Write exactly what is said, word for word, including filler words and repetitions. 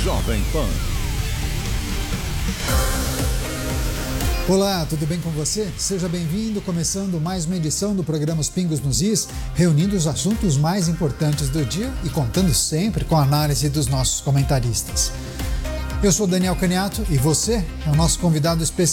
Jovem Pan. Olá, tudo bem com você? Seja bem-vindo, começando mais uma edição do programa Os Pingos nos Is, reunindo os assuntos mais importantes do dia e contando sempre com a análise dos nossos comentaristas. Eu sou Daniel Caniato e você é o nosso convidado especial